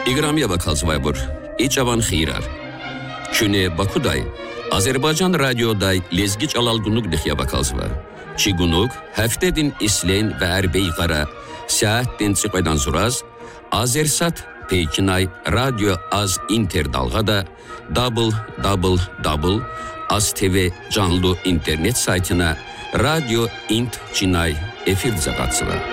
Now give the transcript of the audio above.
İqramiya bakalsıvaybur. İçavan xirar. Çüne Bakuday, Azerbaycan radyoday lezgi çalalgunluk dixya bakalsıva. Çigunuk, heftedin islen ve erbey qara, saattin çıqaydan zuraz, Azersat Peykinay radyo az inter dalgada www Az TV canlı internet saytına radyo int Çinay efir zaqatsıva.